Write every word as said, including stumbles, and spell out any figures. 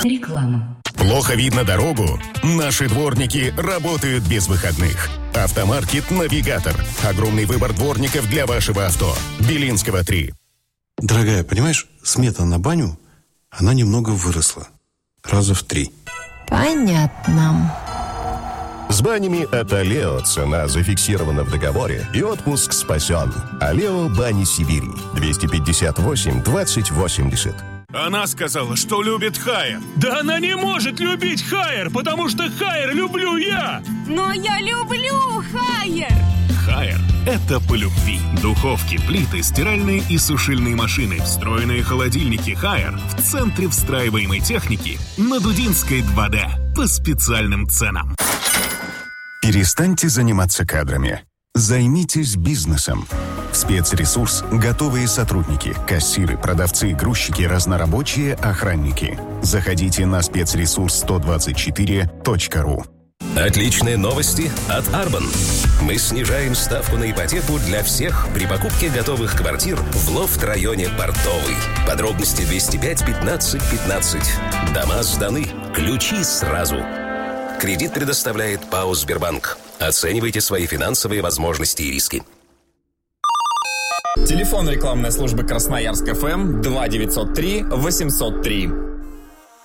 Реклама. Плохо видно дорогу? Наши дворники работают без выходных. Автомаркет «Навигатор». Огромный выбор дворников для вашего авто. Белинского, три. Дорогая, понимаешь, смета на баню, она немного выросла. Раза в три. Понятно. С банями от Алео цена зафиксирована в договоре и отпуск спасен. Алео Бани Сибири. двести пятьдесят восемь двадцать восемьдесят. Она сказала, что любит Хайер. Да она не может любить Хайер, потому что Хайер люблю я. Но я люблю Хайер. Хайер – это по любви. Духовки, плиты, стиральные и сушильные машины, встроенные холодильники Хайер в центре встраиваемой техники на Дудинской два дэ по специальным ценам. Перестаньте заниматься кадрами. Займитесь бизнесом. Спецресурс – готовые сотрудники, кассиры, продавцы, грузчики, разнорабочие, охранники. Заходите на спецресурс сто двадцать четыре точка ру. Отличные новости от Арбан. Мы снижаем ставку на ипотеку для всех при покупке готовых квартир в лофт-районе Портовый. Подробности двести пять пятнадцать пятнадцать. Дома сданы. Ключи сразу. Кредит предоставляет ПАО «Сбербанк». Оценивайте свои финансовые возможности и риски. Телефон рекламной службы Красноярск ФМ два девятьсот три восемьсот три.